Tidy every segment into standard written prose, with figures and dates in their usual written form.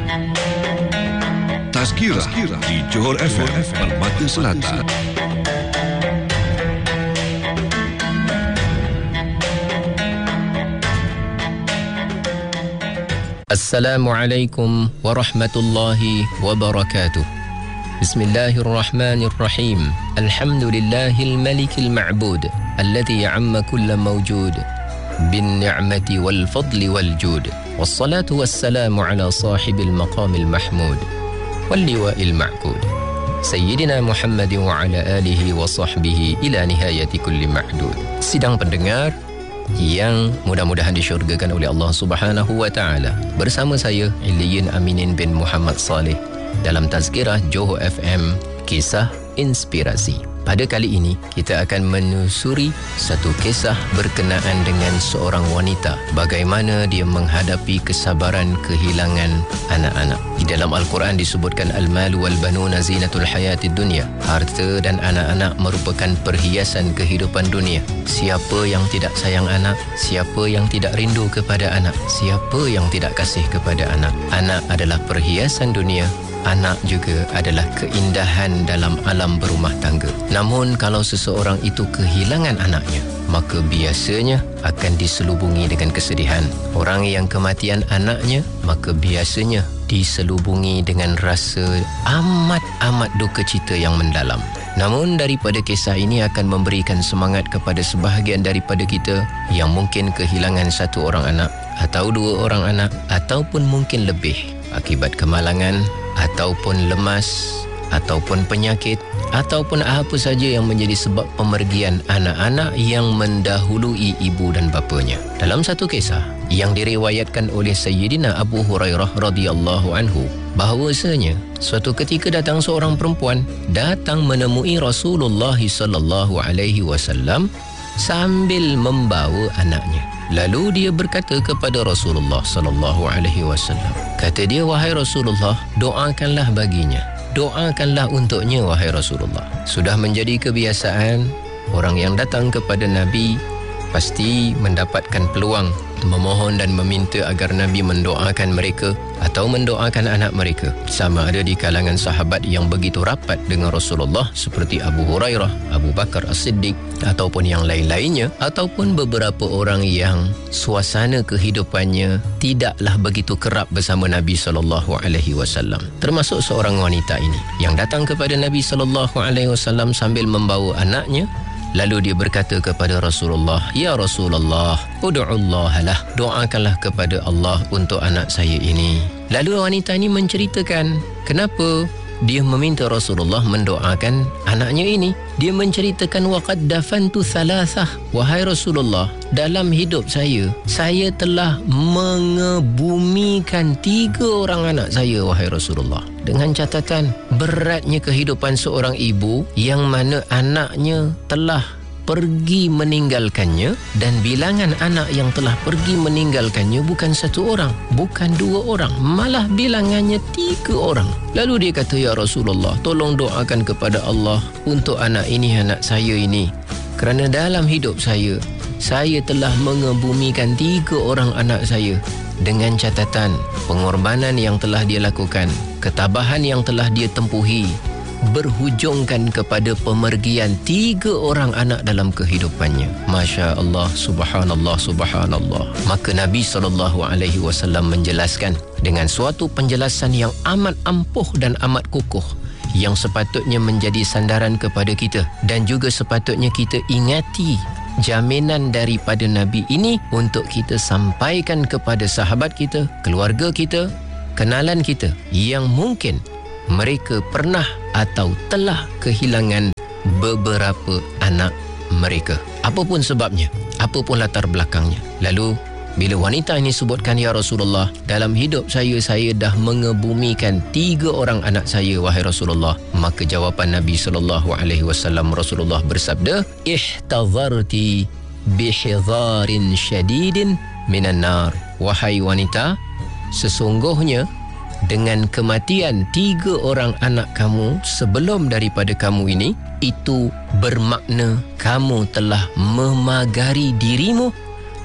Tazkirah di Johor FM Permata Selatan. Assalamualaikum warahmatullahi wabarakatuh. Bismillahirrahmanirrahim. Alhamdulillahil malikil ma'bud alladhi ya'amma kulla mawjud bin ni'mati wal fadli wal jud. Wassalatu wassalamu ala sahibil maqamil mahmud wal liwa'il ma'qud. Sayyidina Muhammad wa ala alihi wa sahbihi ila nihayati kulli ma'dud. Sidang pendengar yang mudah-mudahan disyurgakan oleh Allah Subhanahu wa taala. Bersama saya Iliyin Aminin bin Muhammad Saleh dalam Tazkirah Johor FM Kisah Inspirasi. Pada kali ini kita akan menelusuri satu kisah berkenaan dengan seorang wanita, bagaimana dia menghadapi kesabaran kehilangan anak-anak. Di dalam Al-Quran disebutkan al-malu wal banuna zinatul hayatid dunya. Harta dan anak-anak merupakan perhiasan kehidupan dunia. Siapa yang tidak sayang anak, siapa yang tidak rindu kepada anak, siapa yang tidak kasih kepada anak. Anak adalah perhiasan dunia. Anak juga adalah keindahan dalam alam berumah tangga. Namun kalau seseorang itu kehilangan anaknya, maka biasanya akan diselubungi dengan kesedihan. Orang yang kematian anaknya, maka biasanya diselubungi dengan rasa amat duka cita yang mendalam. Namun daripada kisah ini akan memberikan semangat kepada sebahagian daripada kita yang mungkin kehilangan satu orang anak atau dua orang anak ataupun mungkin lebih akibat kemalangan ataupun lemas ataupun penyakit ataupun apa saja yang menjadi sebab pemergian anak-anak yang mendahului ibu dan bapanya. Dalam satu kisah yang diriwayatkan oleh Sayyidina Abu Hurairah radhiyallahu anhu, bahawasanya suatu ketika datang seorang perempuan datang menemui Rasulullah sallallahu alaihi wasallam sambil membawa anaknya. Lalu dia berkata kepada Rasulullah sallallahu alaihi wasallam, kata dia, wahai Rasulullah, doakanlah baginya. Doakanlah untuknya wahai Rasulullah. Sudah menjadi kebiasaan orang yang datang kepada Nabi pasti mendapatkan peluang memohon dan meminta agar Nabi mendoakan mereka atau mendoakan anak mereka. Sama ada di kalangan sahabat yang begitu rapat dengan Rasulullah seperti Abu Hurairah, Abu Bakar As-Siddiq ataupun yang lain-lainnya, ataupun beberapa orang yang suasana kehidupannya tidaklah begitu kerap bersama Nabi SAW. Termasuk seorang wanita ini yang datang kepada Nabi SAW sambil membawa anaknya. Lalu dia berkata kepada Rasulullah, ya Rasulullah, ud'ullah lah, doakanlah kepada Allah untuk anak saya ini. Lalu wanita ini menceritakan kenapa dia meminta Rasulullah mendoakan anaknya ini. Dia menceritakan, waqad dafantu thalathah, wahai Rasulullah, dalam hidup saya telah mengebumikan 3 orang anak saya wahai Rasulullah. Dengan catatan beratnya kehidupan seorang ibu yang mana anaknya telah pergi meninggalkannya, dan bilangan anak yang telah pergi meninggalkannya bukan 1 orang, bukan 2 orang, malah bilangannya 3 orang. Lalu dia kata, ya Rasulullah, tolong doakan kepada Allah untuk anak ini, anak saya ini, kerana dalam hidup saya telah mengebumikan 3 orang anak saya. Dengan catatan pengorbanan yang telah dia lakukan, ketabahan yang telah dia tempuhi, berhujungkan kepada pemergian 3 orang anak dalam kehidupannya. Masya Allah, subhanallah, subhanallah. Maka Nabi SAW menjelaskan dengan suatu penjelasan yang amat ampuh dan amat kukuh, yang sepatutnya menjadi sandaran kepada kita, dan juga sepatutnya kita ingati jaminan daripada Nabi ini untuk kita sampaikan kepada sahabat kita, keluarga kita, kenalan kita yang mungkin mereka pernah atau telah kehilangan beberapa anak mereka. Apapun sebabnya, apapun latar belakangnya. Lalu bila wanita ini sebutkan, ya Rasulullah, dalam hidup saya dah mengebumikan 3 orang anak saya wahai Rasulullah, maka jawapan Nabi SAW, Rasulullah bersabda, ihtadharti bihidharin syadidin minan nar. Wahai wanita, sesungguhnya dengan kematian 3 orang anak kamu sebelum daripada kamu ini, itu bermakna kamu telah memagari dirimu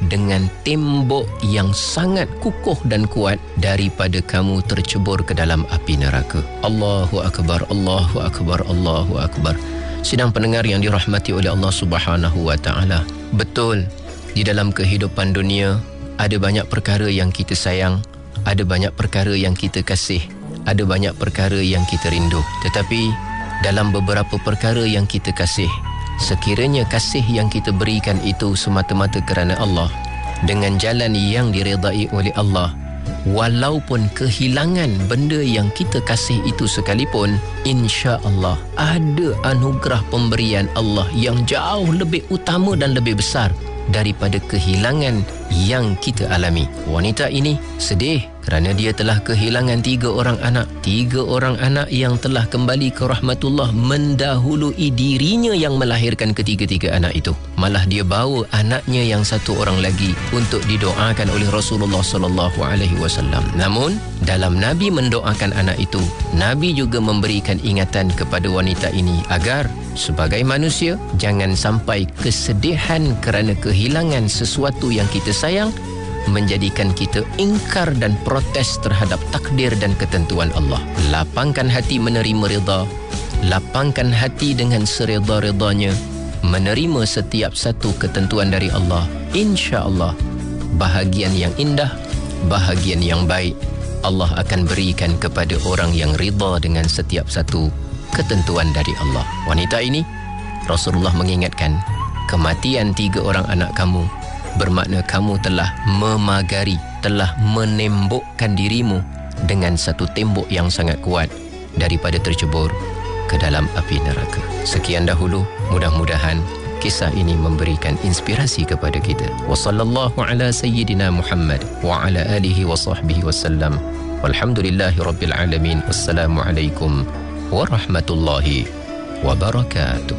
dengan tembok yang sangat kukuh dan kuat daripada kamu tercebur ke dalam api neraka. Allahu Akbar, Allahu Akbar, Allahu Akbar. Sidang pendengar yang dirahmati oleh Allah Subhanahu wa Ta'ala, betul, di dalam kehidupan dunia ada banyak perkara yang kita sayang, ada banyak perkara yang kita kasih, ada banyak perkara yang kita rindu. Tetapi dalam beberapa perkara yang kita kasih, sekiranya kasih yang kita berikan itu semata-mata kerana Allah, dengan jalan yang diredai oleh Allah, walaupun kehilangan benda yang kita kasih itu sekalipun, insya-Allah ada anugerah pemberian Allah yang jauh lebih utama dan lebih besar daripada kehilangan yang kita alami. Wanita ini sedih kerana dia telah kehilangan 3 orang anak. 3 orang anak yang telah kembali ke rahmatullah mendahului dirinya yang melahirkan ketiga-tiga anak itu. Malah dia bawa anaknya yang 1 orang lagi untuk didoakan oleh Rasulullah sallallahu alaihi wasallam. Namun dalam Nabi mendoakan anak itu, Nabi juga memberikan ingatan kepada wanita ini agar sebagai manusia jangan sampai kesedihan kerana kehilangan sesuatu yang kita sayang menjadikan kita ingkar dan protes terhadap takdir dan ketentuan Allah. Lapangkan hati menerima rida, lapangkan hati dengan sereda-redanya menerima setiap satu ketentuan dari Allah. Insya-Allah bahagian yang indah, bahagian yang baik Allah akan berikan kepada orang yang rida dengan setiap satu ketentuan dari Allah. Wanita ini, Rasulullah mengingatkan, kematian 3 orang anak kamu bermakna kamu telah memagari, telah menembokkan dirimu dengan satu tembok yang sangat kuat daripada tercebur ke dalam api neraka. Sekian dahulu, mudah-mudahan kisah ini memberikan inspirasi kepada kita. Wa sallallahu ala sayyidina Muhammad wa ala alihi wa sahbihi wasallam. Walhamdulillahi rabbil alamin. Wassalamualaikum warahmatullahi wabarakatuh.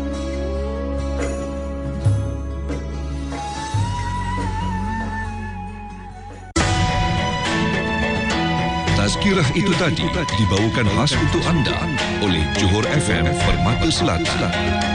Tazkirah itu tadi dibawakan khas untuk anda oleh Johor FM Permata Selatan.